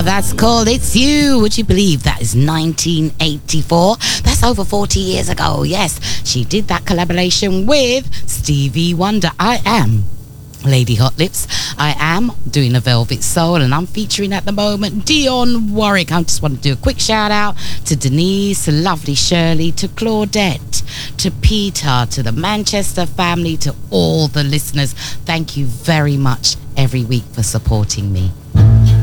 That's called It's You. Would you believe that is 1984? That's over 40 years ago. Yes, she did that collaboration with Stevie Wonder. I am Lady Hot Lips. I am doing a Velvet Soul, and I'm featuring at the moment Dionne Warwick. I just want to do a quick shout out to Denise, to lovely Shirley, to Claudette, to Peter, to the Manchester family, to all the listeners. Thank you very much every week for supporting me.